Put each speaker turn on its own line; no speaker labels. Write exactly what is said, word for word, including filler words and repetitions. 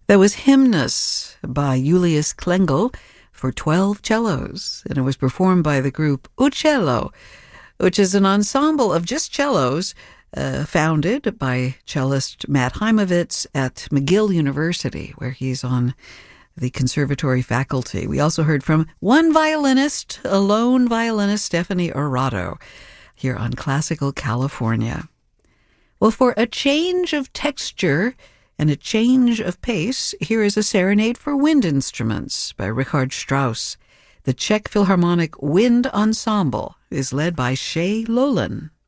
That was Hymnus by Julius Klengel for twelve cellos, and it was performed by the group Uccello, which is an ensemble of just cellos uh, founded by cellist Matt Heimovitz at McGill University, where he's on the conservatory faculty. We also heard from one violinist, a lone violinist, Stephanie Arado, here on Classical California. Well, for a change of texture and a change of pace, here is a serenade for wind instruments by Richard Strauss. The Czech Philharmonic Wind Ensemble is led by Shay Lolan.